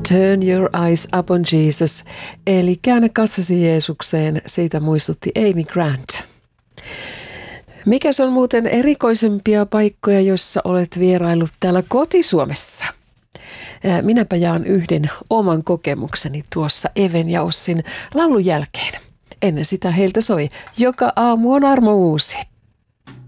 Turn your eyes upon Jesus, eli käännä katsasi Jeesukseen, siitä muistutti Amy Grant. Mikäs on muuten erikoisempia paikkoja, joissa olet vieraillut täällä kotisuomessa? Minäpä jaan yhden oman kokemukseni tuossa Even ja Ossin laulun jälkeen. Ennen sitä heiltä soi, joka aamu on armo uusi.